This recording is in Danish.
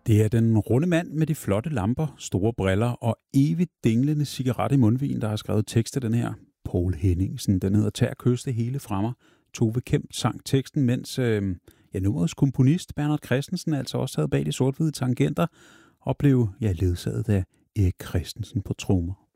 Det er den runde mand med de flotte lamper, store briller og evigt dinglende cigaret i mundvin, der har skrevet tekst til den her. Poul Henningsen, den hedder Tær kyste hele fra mig. Tove Kemp sang teksten, mens nummerets komponist Bernhard Christensen altså også havde bag de sort-hvide tangenter og blev ledsaget af Erik Christensen på trommer.